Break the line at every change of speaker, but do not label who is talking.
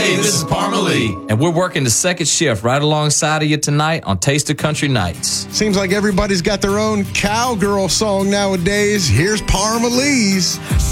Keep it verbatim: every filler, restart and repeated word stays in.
Hey, this is Parma Lee.
And we're working the second shift right alongside of you tonight on Taste of Country Nights.
Seems like everybody's got their own cowgirl song nowadays. Here's Parma Lee's.